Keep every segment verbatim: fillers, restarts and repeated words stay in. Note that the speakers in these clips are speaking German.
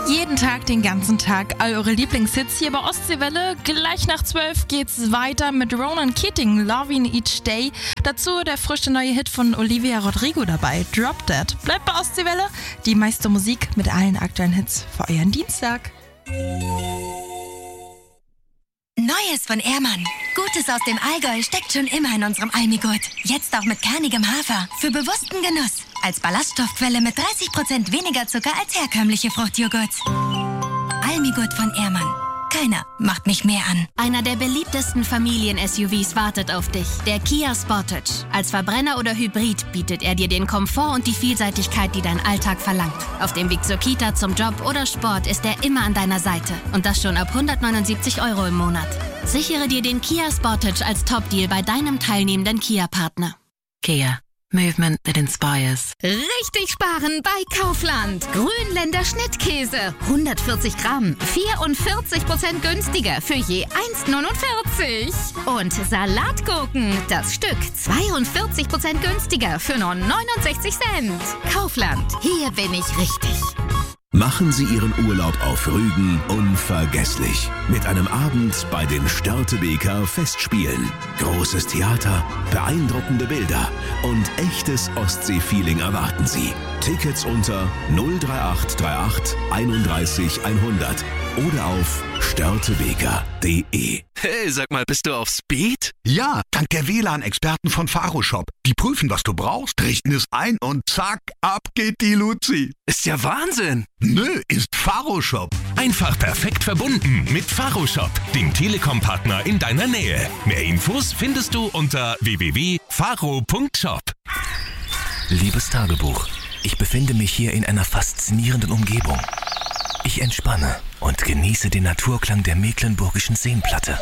Jeden Tag, den ganzen Tag, all eure Lieblingshits hier bei Ostseewelle. Gleich nach zwölf geht's weiter mit Ronan Keating, Loving Each Day. Dazu der frische neue Hit von Olivia Rodrigo dabei, Drop Dead. Bleibt bei Ostseewelle, die meiste Musik mit allen aktuellen Hits für euren Dienstag. Neues von Ehrmann. Gutes aus dem Allgäu steckt schon immer in unserem Almigurt. Jetzt auch mit kernigem Hafer. Für bewussten Genuss. Als Ballaststoffquelle mit dreißig Prozent weniger Zucker als herkömmliche Fruchtjoghurts. Almigurt von Ehrmann. Keiner macht mich mehr an. Einer der beliebtesten Familien-S U Vs wartet auf dich. Der Kia Sportage. Als Verbrenner oder Hybrid bietet er dir den Komfort und die Vielseitigkeit, die dein Alltag verlangt. Auf dem Weg zur Kita, zum Job oder Sport ist er immer an deiner Seite. Und das schon ab hundertneunundsiebzig Euro im Monat. Sichere dir den Kia Sportage als Top-Deal bei deinem teilnehmenden Kia-Partner. Kia. Movement that inspires. Richtig sparen bei Kaufland. Grünländer Schnittkäse. hundertvierzig Gramm. vierundvierzig Prozent günstiger für je eins neunundvierzig. Und Salatgurken. Das Stück zweiundvierzig Prozent günstiger für nur neunundsechzig Cent. Kaufland. Hier bin ich richtig. Machen Sie Ihren Urlaub auf Rügen unvergesslich. Mit einem Abend bei den Störtebeker Festspielen. Großes Theater, beeindruckende Bilder und echtes Ostsee-Feeling erwarten Sie. Tickets unter null drei acht drei acht einunddreißig hundert oder auf störtebeker punkt de. Hey, sag mal, bist du auf Speed? Ja, dank der W L A N-Experten von Faroshop. Die prüfen, was du brauchst, richten es ein und zack, ab geht die Luzi. Ist ja Wahnsinn. Nö, ist Faroshop. Einfach perfekt verbunden mit Faroshop, dem Telekom-Partner in deiner Nähe. Mehr Infos findest du unter w w w punkt faro punkt shop. Liebes Tagebuch, ich befinde mich hier in einer faszinierenden Umgebung. Ich entspanne und genieße den Naturklang der mecklenburgischen Seenplatte.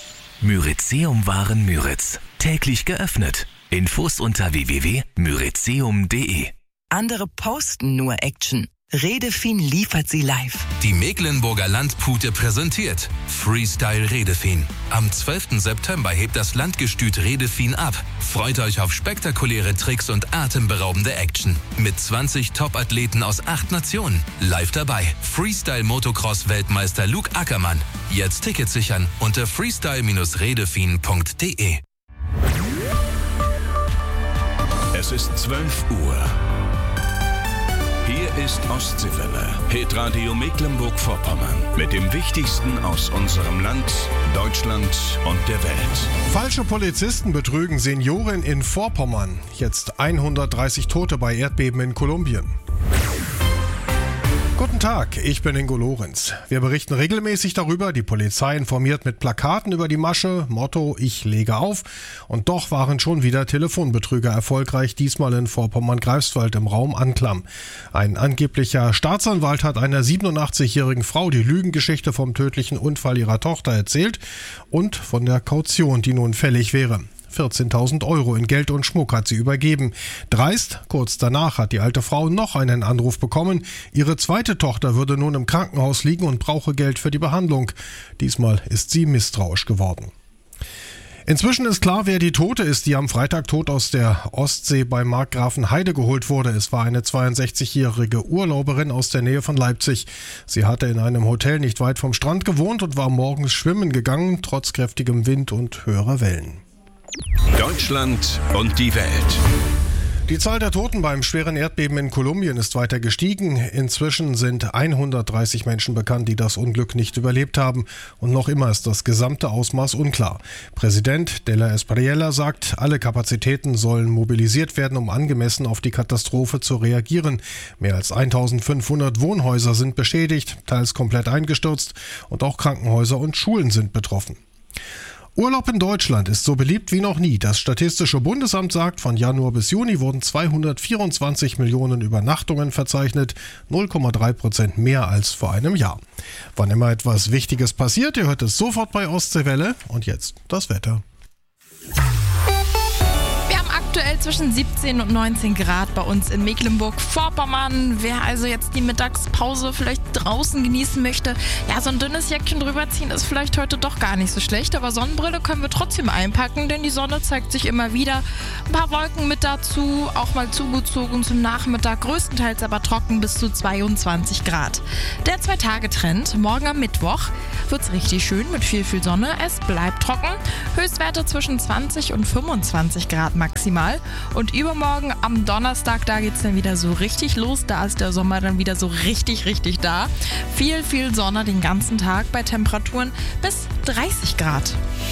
Myrizeum-Waren Müritz. Täglich geöffnet. Infos unter w w w punkt myrizeum punkt de. Andere posten nur Action. Redefin liefert sie live. Die Mecklenburger Landpute präsentiert Freestyle Redefin. Am zwölften September hebt das Landgestüt Redefin ab. Freut euch auf spektakuläre Tricks und atemberaubende Action. Mit zwanzig Top-Athleten aus acht Nationen. Live dabei Freestyle-Motocross-Weltmeister Luke Ackermann. Jetzt Tickets sichern unter freestyle redefin punkt de. Es ist zwölf Uhr. Hier ist Ostseewelle, Hitradio Mecklenburg-Vorpommern. Mit dem Wichtigsten aus unserem Land, Deutschland und der Welt. Falsche Polizisten betrügen Seniorin in Vorpommern. Jetzt hundertdreißig Tote bei Erdbeben in Kolumbien. Guten Tag, ich bin Ingo Lorenz. Wir berichten regelmäßig darüber, die Polizei informiert mit Plakaten über die Masche, Motto, ich lege auf. Und doch waren schon wieder Telefonbetrüger erfolgreich, diesmal in Vorpommern-Greifswald im Raum Anklam. Ein angeblicher Staatsanwalt hat einer siebenundachtzigjährigen Frau die Lügengeschichte vom tödlichen Unfall ihrer Tochter erzählt und von der Kaution, die nun fällig wäre. vierzehntausend Euro in Geld und Schmuck hat sie übergeben. Dreist, kurz danach hat die alte Frau noch einen Anruf bekommen. Ihre zweite Tochter würde nun im Krankenhaus liegen und brauche Geld für die Behandlung. Diesmal ist sie misstrauisch geworden. Inzwischen ist klar, wer die Tote ist, die am Freitag tot aus der Ostsee bei Markgrafenheide geholt wurde. Es war eine zweiundsechzigjährige Urlauberin aus der Nähe von Leipzig. Sie hatte in einem Hotel nicht weit vom Strand gewohnt und war morgens schwimmen gegangen, trotz kräftigem Wind und höherer Wellen. Deutschland und die Welt. Die Zahl der Toten beim schweren Erdbeben in Kolumbien ist weiter gestiegen. Inzwischen sind hundertdreißig Menschen bekannt, die das Unglück nicht überlebt haben. Und noch immer ist das gesamte Ausmaß unklar. Präsident de la Espriella sagt, alle Kapazitäten sollen mobilisiert werden, um angemessen auf die Katastrophe zu reagieren. Mehr als eintausendfünfhundert Wohnhäuser sind beschädigt, teils komplett eingestürzt und auch Krankenhäuser und Schulen sind betroffen. Urlaub in Deutschland ist so beliebt wie noch nie. Das Statistische Bundesamt sagt, von Januar bis Juni wurden zweihundertvierundzwanzig Millionen Übernachtungen verzeichnet, null Komma drei Prozent mehr als vor einem Jahr. Wann immer etwas Wichtiges passiert, ihr hört es sofort bei Ostseewelle. Und jetzt das Wetter. Aktuell zwischen siebzehn und neunzehn Grad bei uns in Mecklenburg-Vorpommern. Wer also jetzt die Mittagspause vielleicht draußen genießen möchte, ja, so ein dünnes Jäckchen drüber ziehen ist vielleicht heute doch gar nicht so schlecht, aber Sonnenbrille können wir trotzdem einpacken, denn die Sonne zeigt sich immer wieder. Ein paar Wolken mit dazu, auch mal zugezogen zum Nachmittag, größtenteils aber trocken bis zu zweiundzwanzig Grad. Der Zwei-Tage-Trend, morgen am Mittwoch wird's richtig schön mit viel, viel Sonne. Es bleibt trocken, Höchstwerte zwischen zwanzig und fünfundzwanzig Grad maximal. Und übermorgen am Donnerstag, da geht's dann wieder so richtig los, da ist der Sommer dann wieder so richtig, richtig da. Viel, viel Sonne den ganzen Tag bei Temperaturen bis dreißig Grad.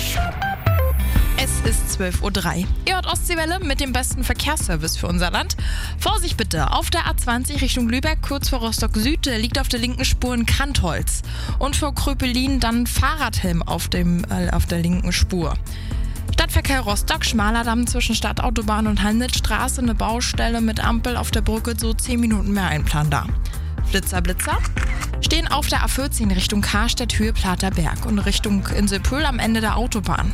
Es ist zwölf Uhr drei. Ihr hört Ostseewelle mit dem besten Verkehrsservice für unser Land. Vorsicht bitte, auf der A zwanzig Richtung Lübeck, kurz vor Rostock Süd, liegt auf der linken Spur ein Kantholz. Und vor Kröpelin dann Fahrradhelm auf, dem, äh, auf der linken Spur. Stadtverkehr Rostock, schmaler Damm zwischen Stadtautobahn und Handelsstraße, eine Baustelle mit Ampel auf der Brücke, so zehn Minuten mehr Einplan da. Blitzer, Blitzer stehen auf der A vierzehn Richtung Karstedt, Höhe Platerberg und Richtung Inselpöhl am Ende der Autobahn.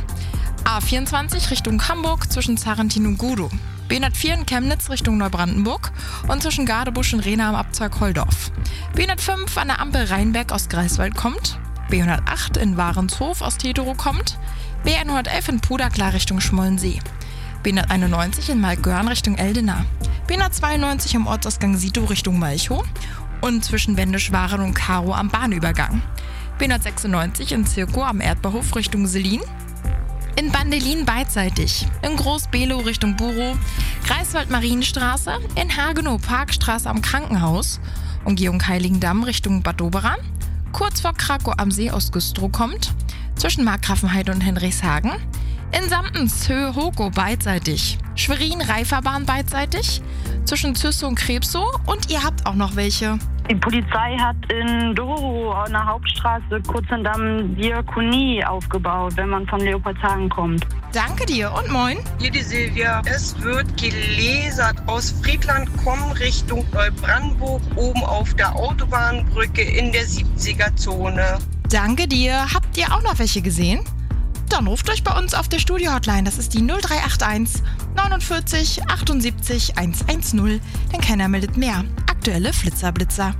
A vierundzwanzig Richtung Hamburg zwischen Zarentin und Gudow. B hundertvier in Chemnitz Richtung Neubrandenburg und zwischen Gadebusch und Rehna am Abzweig Holdorf. B hundertfünf an der Ampel Rheinberg aus Greifswald kommt. B hundertacht in Warenshof aus Tetero kommt. B hundertelf in Puderklar Richtung Schmollensee. B hunderteinundneunzig in Malgörn Richtung Eldena. B hundertzweiundneunzig im Ortsausgang Sito Richtung Malchow und zwischen Wendischwaren und Karo am Bahnübergang. B hundertsechsundneunzig in Zirkow am Erdbeerhof Richtung Selin. In Bandelin beidseitig, in Groß-Below Richtung Burow, Greifswald-Marienstraße, in Hagenow Parkstraße am Krankenhaus, Umgehung Heiligendamm Richtung Bad Doberan, kurz vor Krakow am See aus Güstrow kommt, zwischen Markgrafenheide und Henrichshagen, in Samtens Höhe Hokow beidseitig, Schwerin-Reiferbahn beidseitig, zwischen Züssow und Krebsow und ihr habt auch noch welche. Die Polizei hat in Dorow an der Hauptstraße kurz hinterm Diakonie aufgebaut, wenn man von Leopoldshagen kommt. Danke dir und moin. Hier die Silvia. Es wird gelasert aus Friedland kommen Richtung Neubrandenburg, oben auf der Autobahnbrücke in der siebziger-Zone. Danke dir. Habt ihr auch noch welche gesehen? Dann ruft euch bei uns auf der Studio-Hotline. Das ist die null drei acht eins neunundvierzig achtundsiebzig hundertzehn. Denn keiner meldet mehr. Aktuelle Flitzer-Blitzer.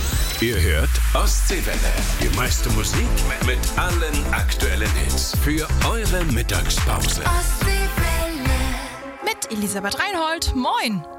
Ihr hört Ostseewelle. Die meiste Musik mit allen aktuellen Hits. Für eure Mittagspause. Ostseewelle. Mit Elisabeth Reinhold. Moin.